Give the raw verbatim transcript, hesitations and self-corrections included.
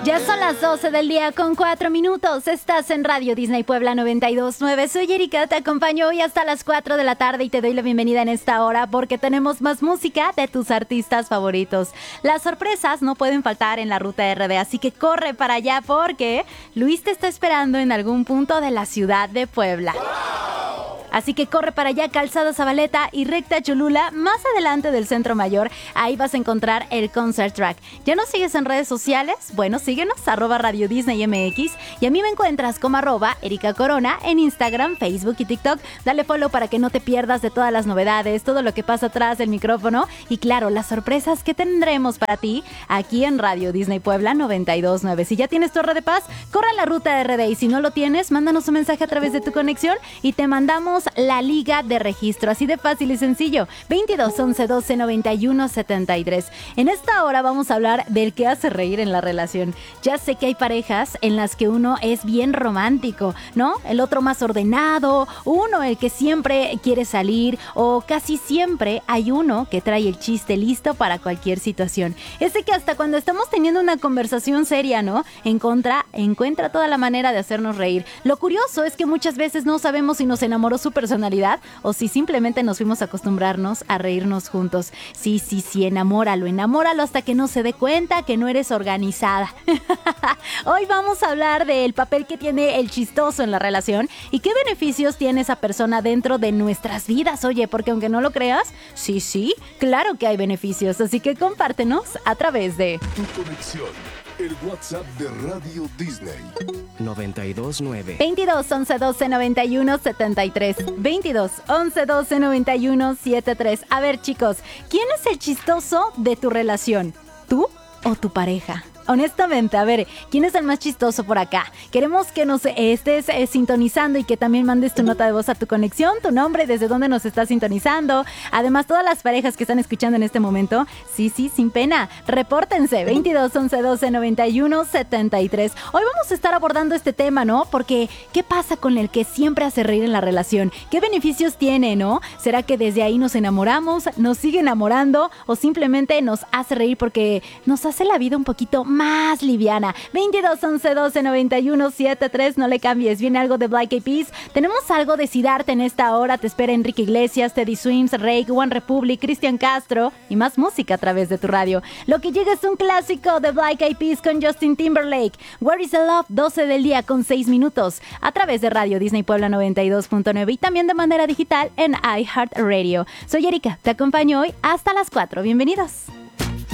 Ya son las doce del día con cuatro minutos. Estás en Radio Disney Puebla noventa y dos punto nueve. Soy Erika, te acompaño hoy hasta las cuatro de la tarde y te doy la bienvenida en esta hora porque tenemos más música de tus artistas favoritos. Las sorpresas no pueden faltar en la Ruta R D, así que corre para allá porque Luis te está esperando en algún punto de la ciudad de Puebla. Así que corre para allá, Calzada Zabaleta y Recta Cholula, más adelante del Centro Mayor. Ahí vas a encontrar el Concert Track. ¿Ya nos sigues en redes sociales? Bueno, síguenos, arroba Radio Disney M X. Y a mí me encuentras como arroba Erika Corona en Instagram, Facebook y TikTok. Dale follow para que no te pierdas de todas las novedades, todo lo que pasa atrás del micrófono. Y claro, las sorpresas que tendremos para ti aquí en Radio Disney Puebla noventa y dos punto nueve. Si ya tienes Torre de Paz, corre a la Ruta R D. Y si no lo tienes, mándanos un mensaje a través de tu conexión y te mandamos la liga de registro, así de fácil y sencillo. veintidós, once, doce, noventa y uno, setenta y tres. En esta hora vamos a hablar del que hace reír en la relación. Ya sé que hay parejas en las que uno es bien romántico, ¿no? El otro más ordenado, uno el que siempre quiere salir, o casi siempre hay uno que trae el chiste listo para cualquier situación. Ese que hasta cuando estamos teniendo una conversación seria, ¿no? En contra, encuentra toda la manera de hacernos reír. Lo curioso es que muchas veces no sabemos si nos enamoró su personalidad o si simplemente nos fuimos a acostumbrarnos a reírnos juntos. Sí, sí, sí, enamóralo, enamóralo hasta que no se dé cuenta que no eres organizada. Hoy vamos a hablar del papel que tiene el chistoso en la relación y qué beneficios tiene esa persona dentro de nuestras vidas. Oye, porque aunque no lo creas, sí, sí, claro que hay beneficios, así que compártenos a través de Tu conexión. El WhatsApp de Radio Disney. noventa y dos punto nueve. veintidós, once, doce, noventa y uno, setenta y tres. veintidós, once, doce, noventa y uno, setenta y tres. A ver, chicos, ¿quién es el chistoso de tu relación? ¿Tú o tu pareja? Honestamente, a ver, ¿quién es el más chistoso por acá? Queremos que nos estés eh, sintonizando y que también mandes tu nota de voz a tu conexión, tu nombre, desde dónde nos estás sintonizando. Además, todas las parejas que están escuchando en este momento, sí, sí, sin pena, repórtense. veintidós, once, doce, noventa y uno, setenta y tres. Hoy vamos a estar abordando este tema, ¿no? Porque, ¿qué pasa con el que siempre hace reír en la relación? ¿Qué beneficios tiene, no? ¿Será que desde ahí nos enamoramos, nos sigue enamorando o simplemente nos hace reír porque nos hace la vida un poquito más liviana? veintidós, once, doce, noventa y uno, setenta y tres. No le cambies, viene algo de Black Eyed Peas. Tenemos algo de Siddhartha en esta hora. Te espera Enrique Iglesias, Teddy Swims, Rake, One Republic, Cristian Castro y más música a través de tu radio. Lo que llega es un clásico de Black Eyed Peas con Justin Timberlake. Where is the Love? doce del día con seis minutos a través de Radio Disney Puebla noventa y dos punto nueve y también de manera digital en iHeartRadio. Soy Erika, te acompaño hoy hasta las cuatro. Bienvenidos.